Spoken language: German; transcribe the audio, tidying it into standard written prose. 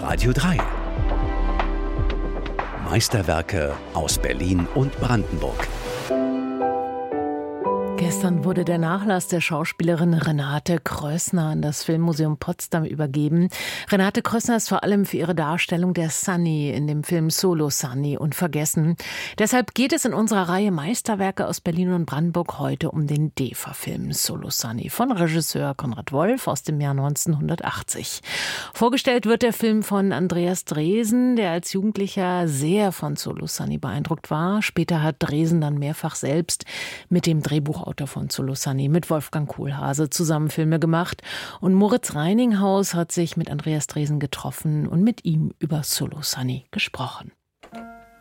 Radio 3. Meisterwerke aus Berlin und Brandenburg. Gestern wurde der Nachlass der Schauspielerin Renate Krössner an das Filmmuseum Potsdam übergeben. Renate Krössner ist vor allem für ihre Darstellung der Sunny in dem Film Solo Sunny unvergessen. Deshalb geht es in unserer Reihe Meisterwerke aus Berlin und Brandenburg heute um den DEFA-Film Solo Sunny von Regisseur Konrad Wolf aus dem Jahr 1980. Vorgestellt wird der Film von Andreas Dresen, der als Jugendlicher sehr von Solo Sunny beeindruckt war. Später hat Dresen dann mehrfach selbst mit dem Drehbuchautor von Solo Sunny, mit Wolfgang Kohlhase zusammen Filme gemacht. Und Moritz Reininghaus hat sich mit Andreas Dresen getroffen und mit ihm über Solo Sunny gesprochen.